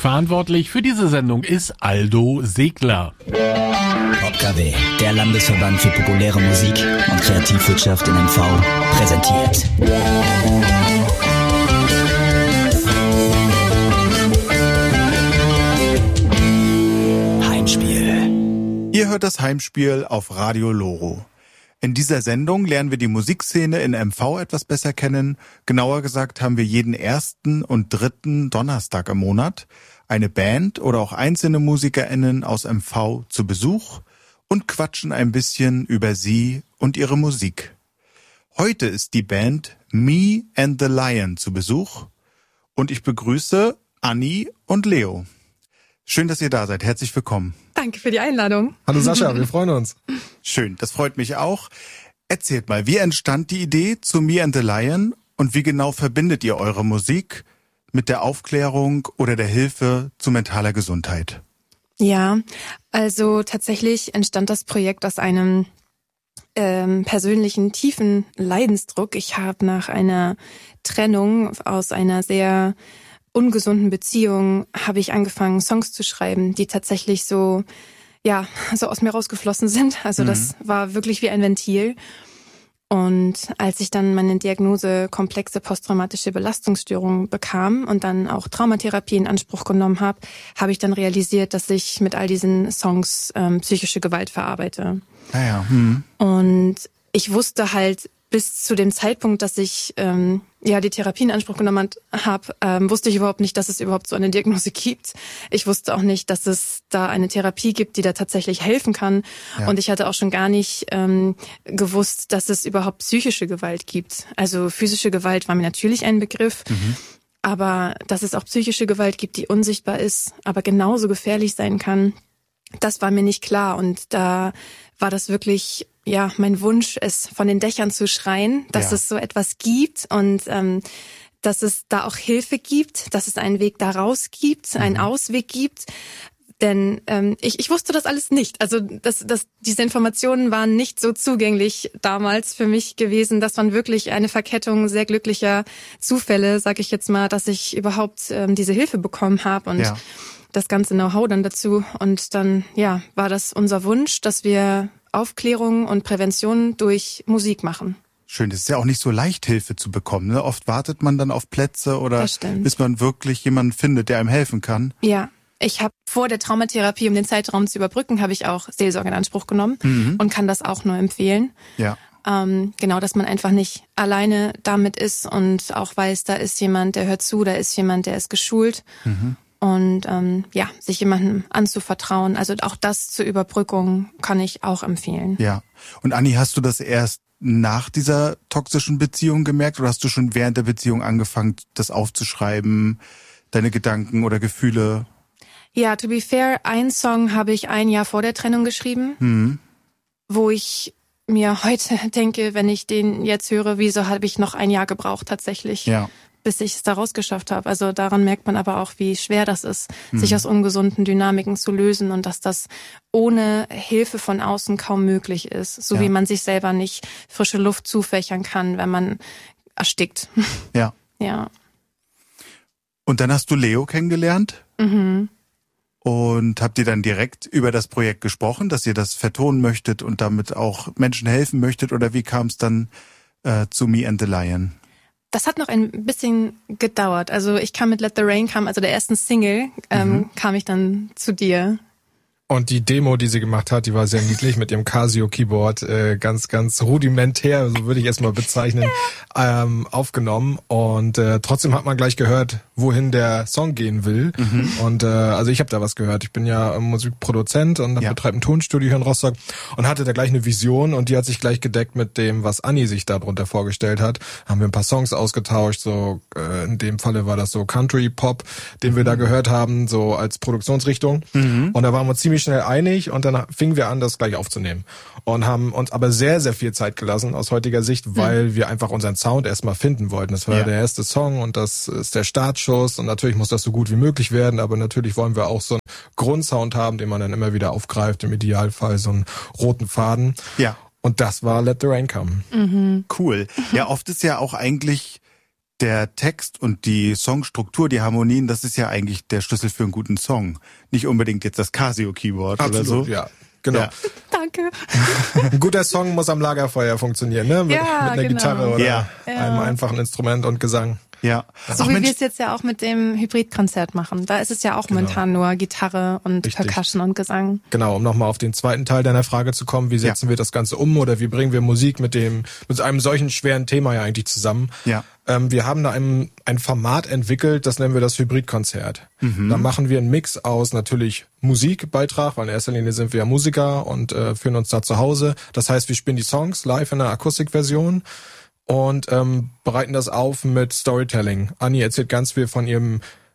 Verantwortlich für diese Sendung ist Aldo Segler. OpKW, der Landesverband für populäre Musik und Kreativwirtschaft in MV, präsentiert. Heimspiel. Ihr hört das Heimspiel auf Radio Loro. In dieser Sendung lernen wir die Musikszene in MV etwas besser kennen. Genauer gesagt haben wir jeden ersten und dritten Donnerstag im Monat eine Band oder auch einzelne MusikerInnen aus MV zu Besuch und quatschen ein bisschen über sie und ihre Musik. Heute ist die Band Me and the Lion zu Besuch und ich begrüße Anni und Leo. Schön, dass ihr da seid. Herzlich willkommen. Danke für die Einladung. Hallo Sascha, wir freuen uns. Schön, das freut mich auch. Erzählt mal, wie entstand die Idee zu Me and the Lion und wie genau verbindet ihr eure Musik mit der Aufklärung oder der Hilfe zu mentaler Gesundheit? Ja, also tatsächlich entstand das Projekt aus einem persönlichen tiefen Leidensdruck. Ich habe nach einer Trennung aus einer sehr ungesunden Beziehung habe ich angefangen, Songs zu schreiben, die tatsächlich so aus mir rausgeflossen sind. Also das war wirklich wie ein Ventil. Und als ich dann meine Diagnose komplexe posttraumatische Belastungsstörung bekam und dann auch Traumatherapie in Anspruch genommen habe, habe ich dann realisiert, dass ich mit all diesen Songs psychische Gewalt verarbeite. Und ich wusste halt bis zu dem Zeitpunkt, dass ich die Therapie in Anspruch genommen habe, wusste ich überhaupt nicht, dass es überhaupt so eine Diagnose gibt. Ich wusste auch nicht, dass es da eine Therapie gibt, die da tatsächlich helfen kann. Ja. Und ich hatte auch schon gar nicht gewusst, dass es überhaupt psychische Gewalt gibt. Also physische Gewalt war mir natürlich ein Begriff, aber dass es auch psychische Gewalt gibt, die unsichtbar ist, aber genauso gefährlich sein kann, das war mir nicht klar. Und da war das wirklich mein Wunsch, es von den Dächern zu schreien, dass es so etwas gibt und dass es da auch Hilfe gibt, dass es einen Weg da raus gibt, einen Ausweg gibt. Denn ich wusste das alles nicht. Also diese Informationen waren nicht so zugänglich damals für mich gewesen. Das waren wirklich eine Verkettung sehr glücklicher Zufälle, sag ich jetzt mal, dass ich überhaupt diese Hilfe bekommen habe und das ganze Know-how dann dazu. Und dann war das unser Wunsch, dass wir Aufklärung und Prävention durch Musik machen. Schön, das ist ja auch nicht so leicht, Hilfe zu bekommen. Ne? Oft wartet man dann auf Plätze oder bis man wirklich jemanden findet, der einem helfen kann. Ja, ich habe vor der Traumatherapie, um den Zeitraum zu überbrücken, habe ich auch Seelsorge in Anspruch genommen und kann das auch nur empfehlen. Ja. Genau, dass man einfach nicht alleine damit ist und auch weiß, da ist jemand, der hört zu, da ist jemand, der ist geschult. Und sich jemandem anzuvertrauen. Also auch das zur Überbrückung kann ich auch empfehlen. Ja. Und Anni, hast du das erst nach dieser toxischen Beziehung gemerkt oder hast du schon während der Beziehung angefangen, das aufzuschreiben, deine Gedanken oder Gefühle? Ja, to be fair, einen Song habe ich ein Jahr vor der Trennung geschrieben, wo ich mir heute denke, wenn ich den jetzt höre, wieso habe ich noch ein Jahr gebraucht tatsächlich? Ja. Bis ich es da rausgeschafft habe. Also daran merkt man aber auch, wie schwer das ist, sich aus ungesunden Dynamiken zu lösen und dass das ohne Hilfe von außen kaum möglich ist. So wie man sich selber nicht frische Luft zufächern kann, wenn man erstickt. Ja. Ja. Und dann hast du Leo kennengelernt? Und habt ihr dann direkt über das Projekt gesprochen, dass ihr das vertonen möchtet und damit auch Menschen helfen möchtet? Oder wie kam es dann zu Me and the Lion? Das hat noch ein bisschen gedauert. Also ich kam mit Let the Rain, also der ersten Single, kam ich dann zu dir. Und die Demo, die sie gemacht hat, die war sehr niedlich mit ihrem Casio-Keyboard, ganz, ganz rudimentär, so würde ich es mal bezeichnen, aufgenommen. Und trotzdem hat man gleich gehört, wohin der Song gehen will. Und also ich habe da was gehört. Ich bin ja Musikproduzent und betreibe ein Tonstudio hier in Rostock und hatte da gleich eine Vision und die hat sich gleich gedeckt mit dem, was Anni sich da drunter vorgestellt hat. Haben wir ein paar Songs ausgetauscht, so in dem Falle war das so Country Pop, den wir da gehört haben, so als Produktionsrichtung. Und da waren wir uns ziemlich schnell einig und dann fingen wir an, das gleich aufzunehmen und haben uns aber sehr, sehr viel Zeit gelassen aus heutiger Sicht, weil wir einfach unseren Sound erstmal finden wollten. Das war der erste Song und das ist der Startschuss und natürlich muss das so gut wie möglich werden, aber natürlich wollen wir auch so einen Grundsound haben, den man dann immer wieder aufgreift, im Idealfall so einen roten Faden. Ja. Und das war Let the Rain Come. Cool. Ja, oft ist ja auch eigentlich Der Text und die Songstruktur, die Harmonien, das ist ja eigentlich der Schlüssel für einen guten Song. Nicht unbedingt jetzt das Casio-Keyboard oder so. Ja. Genau. Ja. Danke. Ein guter Song muss am Lagerfeuer funktionieren, ne? Mit einer Gitarre oder einem einfachen Instrument und Gesang. Ja. So wie wir es jetzt ja auch mit dem Hybridkonzert machen. Da ist es ja auch momentan nur Gitarre und Percussion und Gesang. Genau, um nochmal auf den zweiten Teil deiner Frage zu kommen, wie setzen wir das Ganze um oder wie bringen wir Musik mit einem solchen schweren Thema ja eigentlich zusammen? Ja. Wir haben da ein Format entwickelt, das nennen wir das Hybridkonzert. Da machen wir einen Mix aus natürlich Musikbeitrag, weil in erster Linie sind wir ja Musiker und fühlen uns da zu Hause. Das heißt, wir spielen die Songs live in der Akustikversion und bereiten das auf mit Storytelling. Anni erzählt ganz viel von ihrem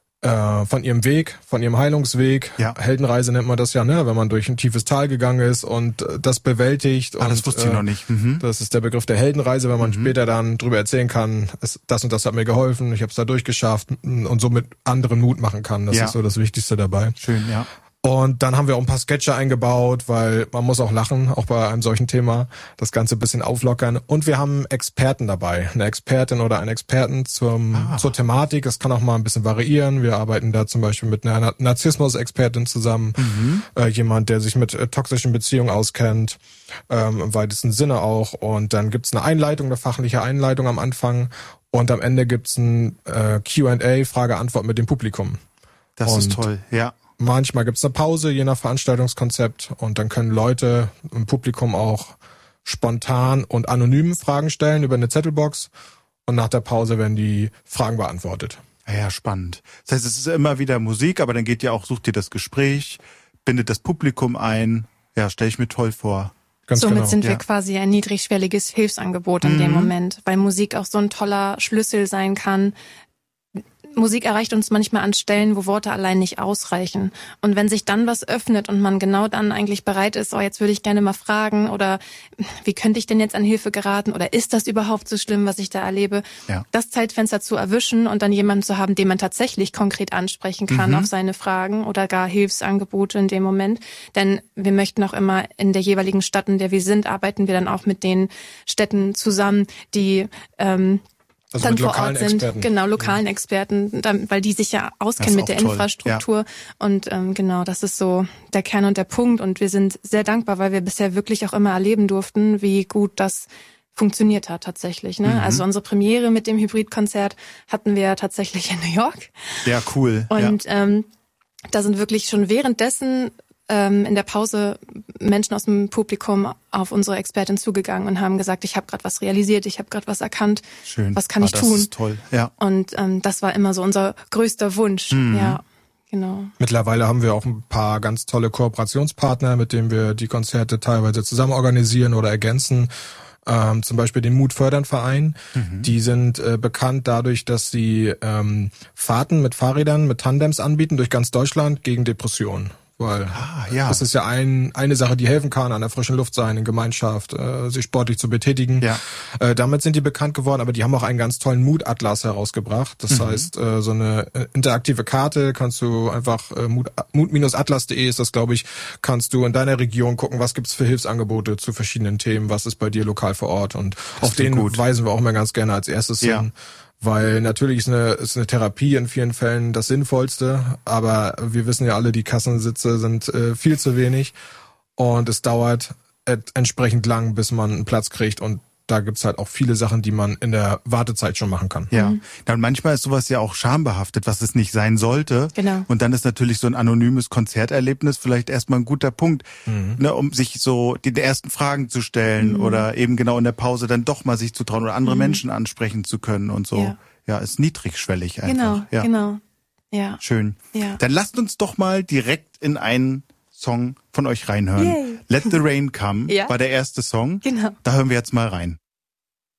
Weg, von ihrem Heilungsweg. Ja. Heldenreise nennt man das ja, ne? Wenn man durch ein tiefes Tal gegangen ist und das bewältigt. Das wusste ich noch nicht. Mhm. Das ist der Begriff der Heldenreise, wenn man später dann drüber erzählen kann, das und das hat mir geholfen, ich habe es da durchgeschafft und somit anderen Mut machen kann. Das ist so das Wichtigste dabei. Schön, ja. Und dann haben wir auch ein paar Sketche eingebaut, weil man muss auch lachen, auch bei einem solchen Thema, das Ganze ein bisschen auflockern. Und wir haben Experten dabei, eine Expertin oder einen Experten zur Thematik. Das kann auch mal ein bisschen variieren. Wir arbeiten da zum Beispiel mit einer Narzissmus-Expertin zusammen, jemand, der sich mit toxischen Beziehungen auskennt, im weitesten Sinne auch. Und dann gibt's eine Einleitung, eine fachliche Einleitung am Anfang. Und am Ende gibt's ein Q&A, Frage-Antwort mit dem Publikum. Das ist toll, ja. Manchmal gibt's eine Pause, je nach Veranstaltungskonzept. Und dann können Leute im Publikum auch spontan und anonym Fragen stellen über eine Zettelbox. Und nach der Pause werden die Fragen beantwortet. Ja, spannend. Das heißt, es ist immer wieder Musik, aber dann sucht ihr das Gespräch, bindet das Publikum ein. Ja, stelle ich mir toll vor. Ganz Somit genau. sind wir quasi ein niedrigschwelliges Hilfsangebot in dem Moment, weil Musik auch so ein toller Schlüssel sein kann. Musik erreicht uns manchmal an Stellen, wo Worte allein nicht ausreichen. Und wenn sich dann was öffnet und man genau dann eigentlich bereit ist, jetzt würde ich gerne mal fragen oder wie könnte ich denn jetzt an Hilfe geraten oder ist das überhaupt so schlimm, was ich da erlebe? Ja. Das Zeitfenster zu erwischen und dann jemanden zu haben, den man tatsächlich konkret ansprechen kann auf seine Fragen oder gar Hilfsangebote in dem Moment. Denn wir möchten auch immer in der jeweiligen Stadt, in der wir sind, arbeiten wir dann auch mit den Städten zusammen, die Also dann mit vor lokalen Ort sind, Experten. Genau, lokalen Experten, weil die sich ja auskennen mit der toll. Infrastruktur. Und genau, das ist so der Kern und der Punkt. Und wir sind sehr dankbar, weil wir bisher wirklich auch immer erleben durften, wie gut das funktioniert hat tatsächlich. Ne? Also unsere Premiere mit dem Hybridkonzert hatten wir tatsächlich in New York. Ja, cool. Und da sind wirklich schon währenddessen in der Pause Menschen aus dem Publikum auf unsere Expertin zugegangen und haben gesagt, ich habe gerade was realisiert, ich habe gerade was erkannt, Schön. was kann ich das tun? Das ist toll, ja. Und das war immer so unser größter Wunsch. Ja, genau. Mittlerweile haben wir auch ein paar ganz tolle Kooperationspartner, mit denen wir die Konzerte teilweise zusammen organisieren oder ergänzen. Zum Beispiel den Mut-Fördern-Verein. Die sind bekannt dadurch, dass sie Fahrten mit Fahrrädern, mit Tandems anbieten durch ganz Deutschland gegen Depressionen. Weil das ist ja eine Sache, die helfen kann, an der frischen Luft sein, in Gemeinschaft, sich sportlich zu betätigen. Ja. Damit sind die bekannt geworden, aber die haben auch einen ganz tollen Mutatlas herausgebracht. Das heißt, so eine interaktive Karte kannst du einfach, mut-atlas.de ist das, glaube ich, kannst du in deiner Region gucken, was gibt's für Hilfsangebote zu verschiedenen Themen, was ist bei dir lokal vor Ort. Und auf den weisen wir auch mal ganz gerne als erstes hin. Weil natürlich ist eine Therapie in vielen Fällen das Sinnvollste, aber wir wissen ja alle, die Kassensitze sind viel zu wenig und es dauert entsprechend lang, bis man einen Platz kriegt und da gibt's halt auch viele Sachen, die man in der Wartezeit schon machen kann. Ja, und manchmal ist sowas ja auch schambehaftet, was es nicht sein sollte. Genau. Und dann ist natürlich so ein anonymes Konzerterlebnis vielleicht erstmal ein guter Punkt, ne, um sich so die ersten Fragen zu stellen oder eben genau in der Pause dann doch mal sich zu trauen oder andere Menschen ansprechen zu können und so. Ja, ist niedrigschwellig einfach. Genau. Ja. Schön. Ja. Dann lasst uns doch mal direkt in einen Song von euch reinhören. Yay. Let the Rain Come Ja. war der erste Song. Genau. Da hören wir jetzt mal rein.